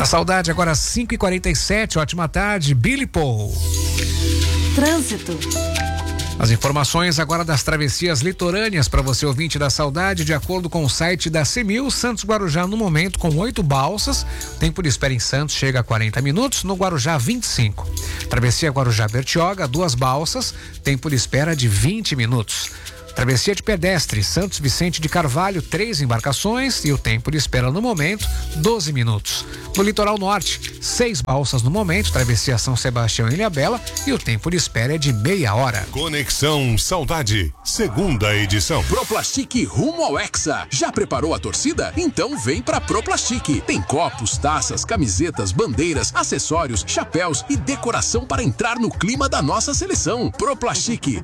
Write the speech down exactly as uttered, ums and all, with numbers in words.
A Saudade agora às cinco e quarenta e sete, ótima tarde, Billy Paul. Trânsito. As informações agora das travessias litorâneas para você ouvinte da Saudade, de acordo com o site da CEMIL, Santos Guarujá no momento com oito balsas, tempo de espera em Santos chega a quarenta minutos, no Guarujá vinte e cinco. Travessia Guarujá Bertioga, duas balsas, tempo de espera de vinte minutos. Travessia de pedestre, Santos Vicente de Carvalho, três embarcações e o tempo de espera no momento, doze minutos. No litoral norte, seis balsas no momento, travessia São Sebastião e Ilhabela e o tempo de espera é de meia hora. Conexão Saudade, segunda edição. Proplastic rumo ao Hexa. Já preparou a torcida? Então vem pra Proplastic. Tem copos, taças, camisetas, bandeiras, acessórios, chapéus e decoração para entrar no clima da nossa seleção. Proplastic,